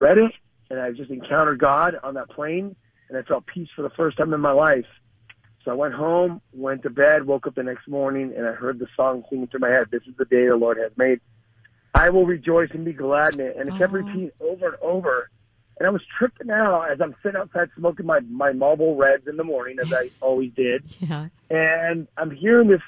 read it, and I just encountered God on that plane, and I felt peace for the first time in my life. So I went home, went to bed, woke up the next morning, and I heard the song singing through my head, "This is the day the Lord has made. I will rejoice and be glad in it." And it kept repeating over and over. And I was tripping out as I'm sitting outside smoking my Marlboro Reds in the morning, as I always did. Yeah. And I'm hearing this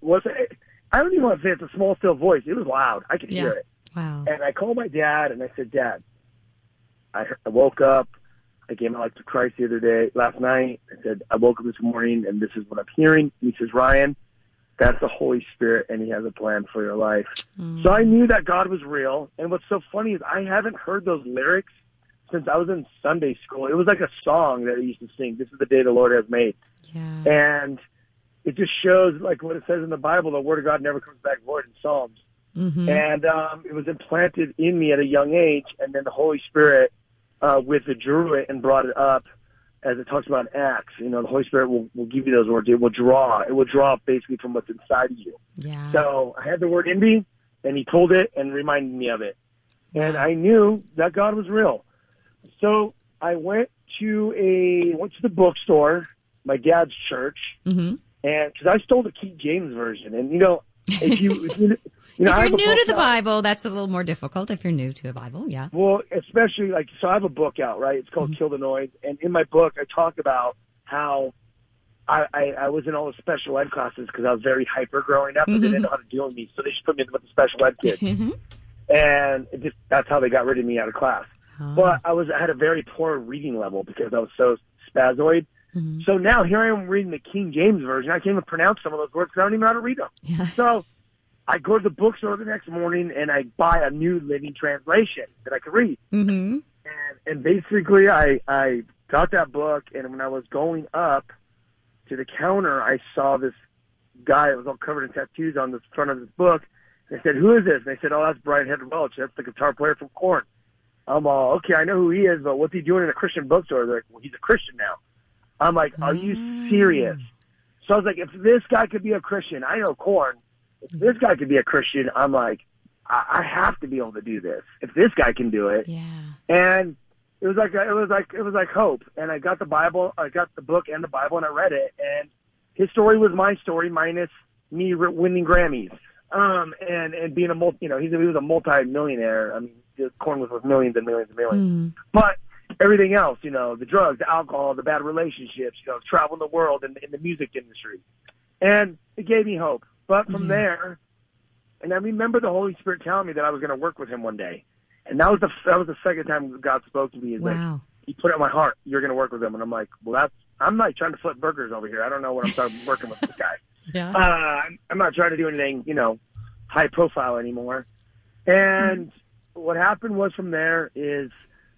I don't even want to say it's a small, still voice. It was loud. I could hear it. Wow. And I called my dad, and I said, "Dad, I woke up. I gave my life to Christ last night. I said, I woke up this morning, and this is what I'm hearing." And he says, "Ryan, that's the Holy Spirit, and he has a plan for your life." So I knew that God was real. And what's so funny is I haven't heard those lyrics since I was in Sunday school. It was like a song that I used to sing, "This is the day the Lord has made." Yeah. And it just shows, like what it says in the Bible, the Word of God never comes back void in Psalms. Mm-hmm. And it was implanted in me at a young age, and then the Holy Spirit withdrew it and brought it up, as it talks about in Acts. You know, the Holy Spirit will give you those words. It will draw basically from what's inside of you. Yeah. So I had the word in me, and he told it and reminded me of it. And I knew that God was real. So I went to the bookstore, my dad's church, mm-hmm. and because I stole the King James version. And, if you if you're new to the Bible, that's a little more difficult if you're new to the Bible, yeah. Well, especially, so I have a book out, right? It's called Kill the Noise. And in my book, I talk about how I was in all the special ed classes because I was very hyper growing up, and they didn't know how to deal with me. So they just put me with the special ed kids. And that's how they got rid of me out of class. Oh. But I had a very poor reading level because I was so spazoid. Mm-hmm. So now here I am reading the King James Version. I can't even pronounce some of those words because I don't even know how to read them. Yeah. So I go to the bookstore the next morning and I buy a New Living Translation that I could read. Mm-hmm. And basically I got that book, and when I was going up to the counter, I saw this guy that was all covered in tattoos on the front of his book. And I said, "Who is this?" And they said, "Oh, that's Brian Head Welch. That's the guitar player from Korn." I'm all, "Okay, I know who he is, but what's he doing in a Christian bookstore?" They're like, "Well, he's a Christian now." I'm like, "Are you serious?" So I was like, if this guy could be a Christian, I know Korn. If this guy could be a Christian, I'm like, I have to be able to do this. If this guy can do it. Yeah. And it was like hope. And I got the Bible, I got the book and the Bible, and I read it. And his story was my story minus me winning Grammys. And being he was a multi-millionaire. I mean, Korn was worth millions and millions and millions. But everything else, the drugs, the alcohol, the bad relationships, traveling the world in the music industry. And it gave me hope. But from there, and I remember the Holy Spirit telling me that I was going to work with him one day. And that was the second time God spoke to me. Like, he put it in my heart, "You're going to work with him." And I'm like, well, I'm like trying to flip burgers over here. I don't know what I'm talking working with this guy. Yeah. I'm not trying to do anything, high profile anymore. And what happened was from there is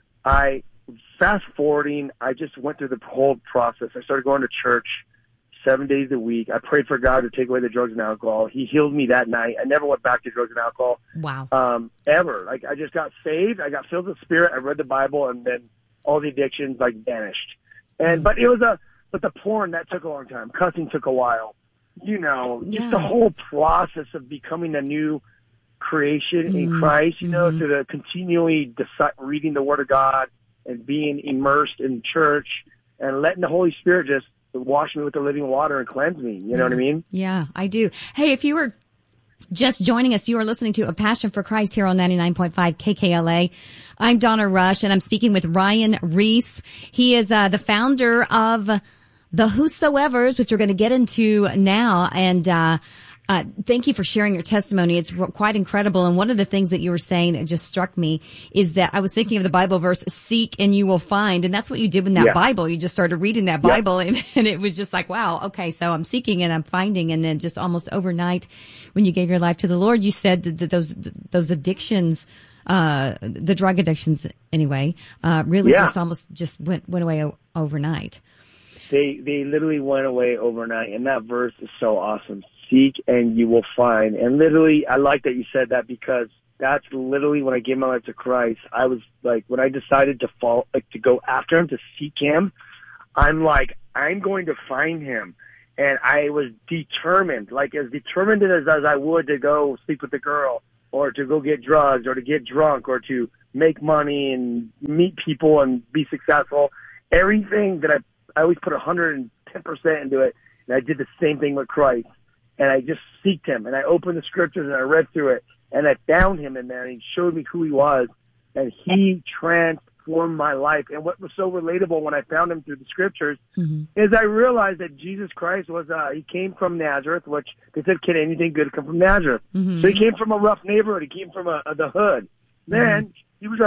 fast forwarding, I just went through the whole process. I started going to church 7 days a week. I prayed for God to take away the drugs and alcohol. He healed me that night. I never went back to drugs and alcohol. Wow. Ever. Like, I just got saved. I got filled with the Spirit. I read the Bible, and then all the addictions vanished. And but the porn, that took a long time. Cussing took a while. Just the whole process of becoming a new creation in Christ. To the continually reading the Word of God and being immersed in church and letting the Holy Spirit just wash me with the living water and cleanse me. You know what I mean? Yeah, I do. Hey, if you were just joining us, you are listening to A Passion for Christ here on 99.5 KKLA. I'm Donna Rush, and I'm speaking with Ryan Ries. He is the founder of the Whosoevers, which we're going to get into now. And thank you for sharing your testimony. It's quite incredible. And one of the things that you were saying that just struck me is that I was thinking of the Bible verse, "Seek and you will find." And that's what you did in that Bible. You just started reading that Bible, and it was just like, wow, okay, so I'm seeking and I'm finding. And then just almost overnight, when you gave your life to the Lord, you said that those addictions, the drug addictions anyway, really just went away overnight. They literally went away overnight. And that verse is so awesome. Seek and you will find. And literally, I like that you said that, because that's literally when I gave my life to Christ. I was like, when I decided to go after him, to seek him, I'm like, I'm going to find him. And I was determined, like as determined as I would to go sleep with the girl. or to go get drugs or to get drunk or to make money and meet people and be successful. Everything that I always put 110% into it. And I did the same thing with Christ. And I just seeked him, and I opened the scriptures and I read through it, and I found him in there, and he showed me who he was, and he transformed my life. And what was so relatable when I found him through the scriptures is I realized that Jesus Christ was, he came from Nazareth, which they said, can anything good come from Nazareth? So he came from a rough neighborhood. He came from the hood. Then he was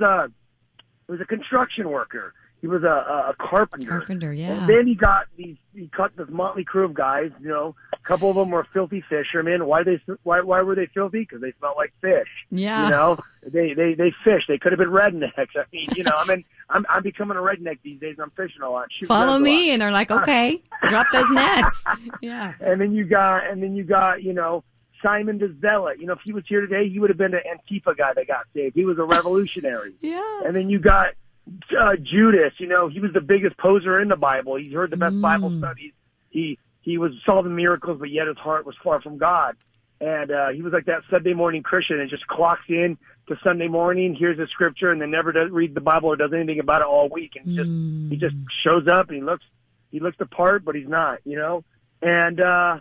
a construction worker. He was a carpenter. Carpenter, yeah. And then he cut this motley crew of guys. You know, a couple of them were filthy fishermen. Why were they filthy? Because they smelled like fish. Yeah. You know, they fish. They could have been rednecks. I mean, you know, I'm becoming a redneck these days. I'm fishing a lot. Follow me, and they're like, okay, drop those nets. Yeah. And then you got, you know, Simon the Zealot. You know, if he was here today, he would have been an Antifa guy that got saved. He was a revolutionary. Yeah. And then you got Judas. You know, he was the biggest poser in the Bible. He heard the best Bible studies. He saw the miracles, but yet his heart was far from God. And he was like that Sunday morning Christian and just clocks in to Sunday morning, hears the scripture, and then never does read the Bible or does anything about it all week. And he just shows up and he looks the part, but he's not. You know, and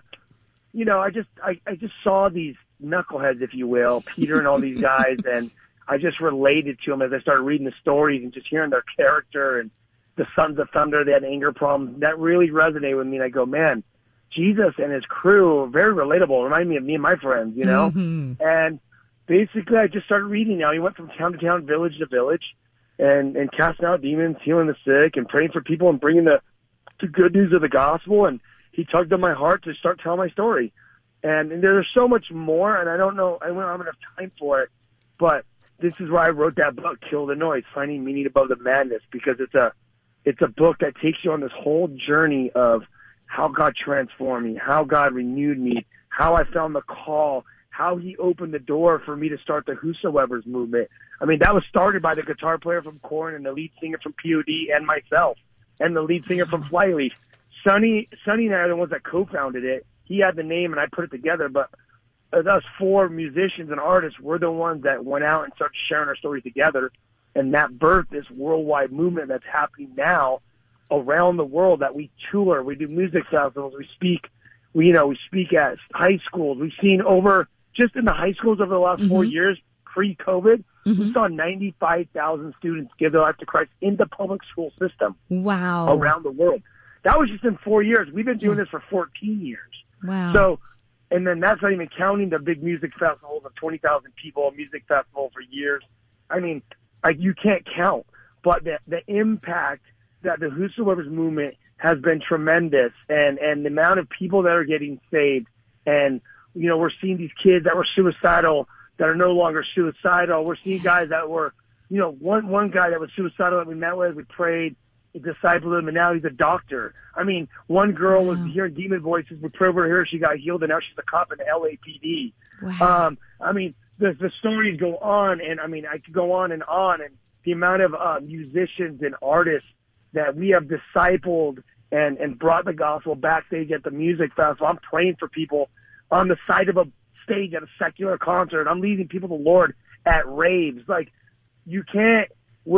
you know, I just saw these knuckleheads, if you will, Peter and all these guys, and I just related to them as I started reading the stories and just hearing their character and the Sons of Thunder, they had anger problems. That really resonated with me. And I go, man, Jesus and his crew are very relatable. Remind me of me and my friends, you know? And basically I just started reading now. He went from town to town, village to village, and casting out demons, healing the sick, and praying for people and bringing the good news of the gospel. And he tugged on my heart to start telling my story. And there's so much more, and I don't know, I don't have enough time for it, but this is why I wrote that book, Kill the Noise, Finding Meaning Above the Madness, because it's a book that takes you on this whole journey of how God transformed me, how God renewed me, how I found the call, how he opened the door for me to start the Whosoever's movement. I mean, that was started by the guitar player from Korn and the lead singer from POD and myself and the lead singer from Flyleaf. Sonny and I are the ones that co-founded it. He had the name and I put it together, but us four musicians and artists were the ones that went out and started sharing our stories together, and that birthed this worldwide movement that's happening now around the world. That we tour, we do music festivals, we speak at high schools. We've seen just in the high schools over the last 4 years, pre-COVID, we saw 95,000 students give their life to Christ in the public school system. Wow. Around the world. That was just in 4 years. We've been doing this for 14 years. Wow. So, and then that's not even counting the big music festivals of 20,000 people, music festival for years. I mean, you can't count. But the impact that the Whosoever's movement has been tremendous, and the amount of people that are getting saved. And, you know, we're seeing these kids that were suicidal that are no longer suicidal. We're seeing guys that were, you know, one guy that was suicidal that we met with, we prayed, discipled him, and now he's a doctor. I mean, one girl was hearing demon voices. We prayed over her, she got healed, and now she's a cop in the LAPD. Wow. I mean, the stories go on, and I mean, I could go on, and the amount of musicians and artists that we have discipled and brought the gospel backstage at the music festival. I'm praying for people on the side of a stage at a secular concert. I'm leading people to the Lord at raves. Like, you can't,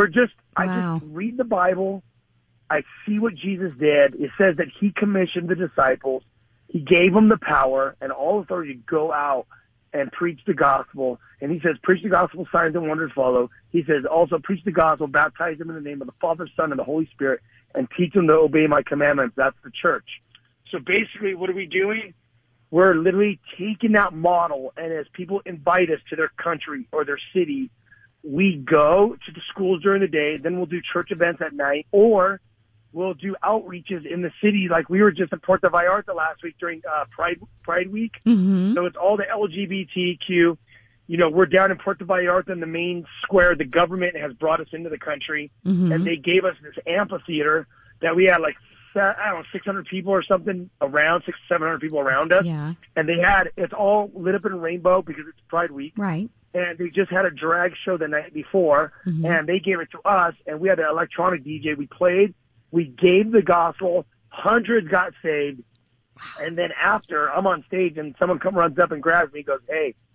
I just read the Bible. I see what Jesus did. It says that he commissioned the disciples. He gave them the power and all authority to go out and preach the gospel. And he says, preach the gospel, signs and wonders follow. He says, also preach the gospel, baptize them in the name of the Father, Son, and the Holy Spirit, and teach them to obey my commandments. That's the church. So basically, what are we doing? We're literally taking that model, and as people invite us to their country or their city, we go to the schools during the day, then we'll do church events at night, or we'll do outreaches in the city. Like we were just at Puerto Vallarta last week during Pride Week. So it's all the LGBTQ. You know, we're down in Puerto Vallarta in the main square. The government has brought us into the country, and they gave us this amphitheater that we had like, I don't know, 600 people or something around, 700 people around us. Yeah. And it's all lit up in rainbow because it's Pride Week. Right. And they just had a drag show the night before, and they gave it to us, and we had an electronic DJ. We played. We gave the gospel. Hundreds got saved. And then after, I'm on stage, and someone runs up and grabs me and goes, hey,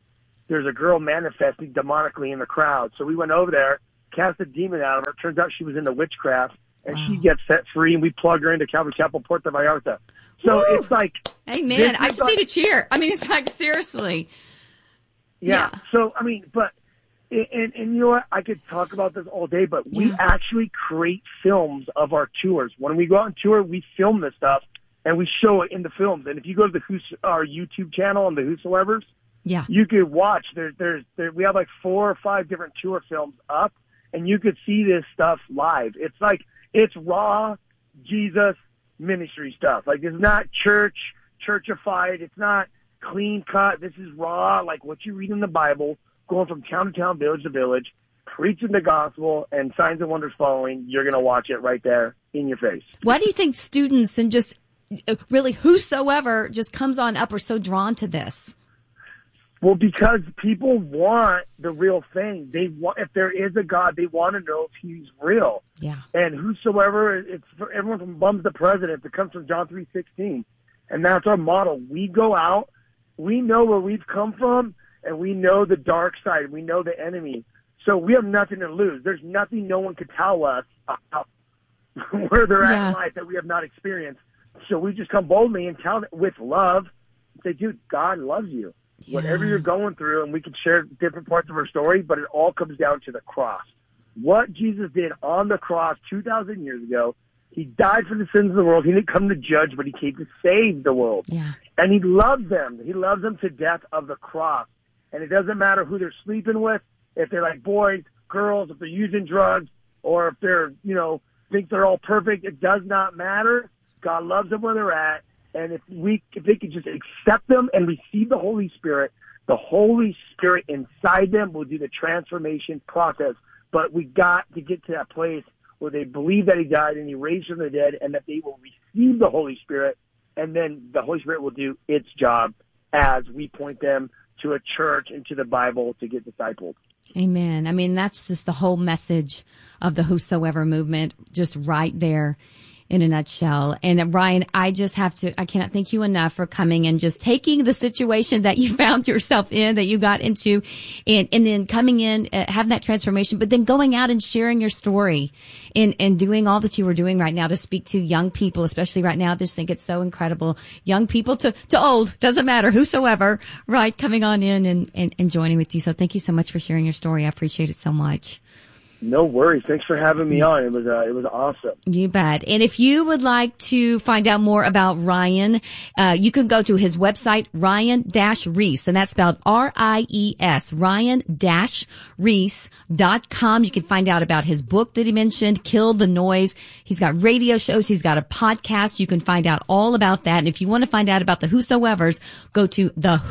there's a girl manifesting demonically in the crowd. So we went over there, cast a demon out of her. Turns out she was into witchcraft, and she gets set free, and we plug her into Calvary Chapel, Puerto Vallarta. So it's like, amen. I just need a cheer. I mean, it's like, seriously. Yeah. So, I mean, but, and you know what? I could talk about this all day, but we actually create films of our tours. When we go out on tour, we film this stuff and we show it in the films. And if you go to our YouTube channel on the Whosoevers, you could watch. We have like 4 or 5 different tour films up, and you could see this stuff live. It's like, it's raw Jesus ministry stuff. Like, it's not churchified. It's not clean cut. This is raw, like what you read in the Bible, going from town to town, village to village, preaching the gospel, and signs and wonders following. You're going to watch it right there in your face. Why do you think students and just really whosoever just comes on up are so drawn to this? Well, because people want the real thing. They want, if there is a God, they want to know if he's real. Yeah. And whosoever, it's for everyone from bums to presidents. It comes from John 3:16. And that's our model. We go out, we know where we've come from, and we know the dark side. We know the enemy. So we have nothing to lose. There's nothing no one could tell us about where they're at in life that we have not experienced. So we just come boldly and tell them with love, say, dude, God loves you. Yeah. Whatever you're going through, and we can share different parts of our story, but it all comes down to the cross. What Jesus did on the cross 2,000 years ago, he died for the sins of the world. He didn't come to judge, but he came to save the world. Yeah. And he loves them. He loves them to death of the cross. And it doesn't matter who they're sleeping with, if they're like boys, girls, if they're using drugs, or if they're, think they're all perfect. It does not matter. God loves them where they're at. And if they could just accept them and receive the Holy Spirit inside them will do the transformation process. But we got to get to that place where they believe that he died and he raised from the dead, and that they will receive the Holy Spirit, and then the Holy Spirit will do its job as we point them to a church and to the Bible to get discipled. Amen. I mean, that's just the whole message of the Whosoever movement, just right there in a nutshell. And Ryan, I cannot thank you enough for coming and just taking the situation that you found yourself in, that you got into, and then coming in, having that transformation, but then going out and sharing your story and doing all that you were doing right now to speak to young people, especially right now. I just think it's so incredible. Young people to old, doesn't matter, whosoever, right, coming on in and joining with you. So thank you so much for sharing your story. I appreciate it so much. No worries. Thanks for having me on. It was awesome. You bet. And if you would like to find out more about Ryan, you can go to his website, Ryan-Reese, and that's spelled R-I-E-S, Ryan-Reese.com. You can find out about his book that he mentioned, Kill the Noise. He's got radio shows. He's got a podcast. You can find out all about that. And if you want to find out about the Whosoevers, go to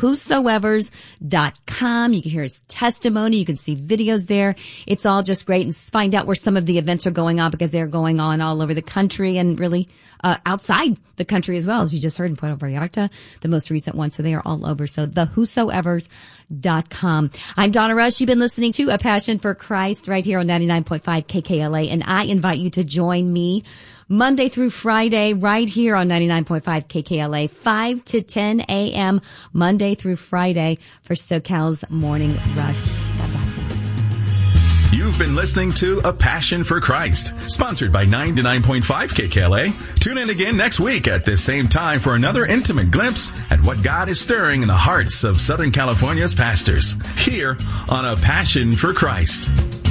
thewhosoevers.com. You can hear his testimony. You can see videos there. It's all just great. And find out where some of the events are going on, because they're going on all over the country and really outside the country as well, as you just heard in Puerto Vallarta, the most recent one. So they are all over. So thewhosoevers.com. I'm Donna Rush. You've been listening to A Passion for Christ right here on 99.5 KKLA. And I invite you to join me Monday through Friday right here on 99.5 KKLA, 5 to 10 a.m. Monday through Friday for SoCal's Morning Rush. God bless you. You've been listening to A Passion for Christ, sponsored by 99.5 KKLA. Tune in again next week at this same time for another intimate glimpse at what God is stirring in the hearts of Southern California's pastors, here on A Passion for Christ.